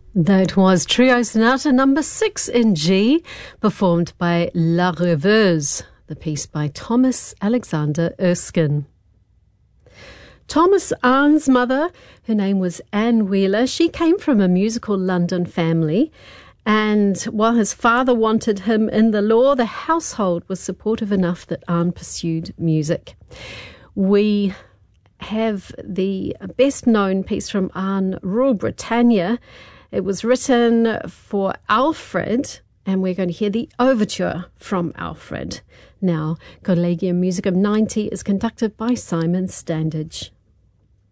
That was Trio Sonata number 6 in G, performed by La Rêveuse, the piece by Thomas Alexander Erskine. Thomas Arne's mother, her name was Anne Wheeler. She came from a musical London family, and while his father wanted him in the law, the household was supportive enough that Arne pursued music. We have the best-known piece from Arne, Rule Britannia. It was written for Alfred, and we're going to hear the overture from Alfred. Now, Collegium Musicum 90 is conducted by Simon Standage.